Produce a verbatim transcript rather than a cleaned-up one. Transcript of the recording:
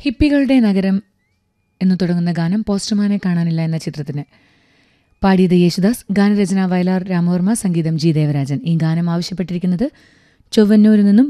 ഹിപ്പികളുടെ നഗരം എന്നു തുടങ്ങുന്ന ഗാനം പോസ്റ്റ്മാനെ കാണാനില്ല എന്ന ചിത്രത്തിന്. പാടിയത് യേശുദാസ്, ഗാനരചന വയലാർ രാമവർമ്മ, സംഗീതം ജി ദേവരാജൻ. ഈ ഗാനം ആവശ്യപ്പെട്ടിരിക്കുന്നത് ചൊവ്വന്നൂരിൽ നിന്നും